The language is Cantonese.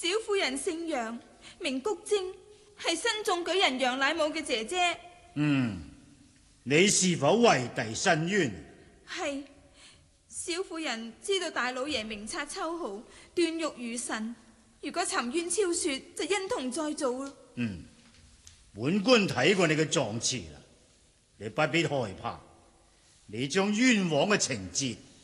小婦人姓楊，名菊貞，係新中舉人楊乃武嘅姐姐。 你是否為弟申冤？ 係。小婦人知道大老爺明察秋毫，斷獄如神，如果沉冤昭雪，就因同再造啦。 本官睇過你嘅狀詞啦，你不必害怕，你將冤枉嘅情節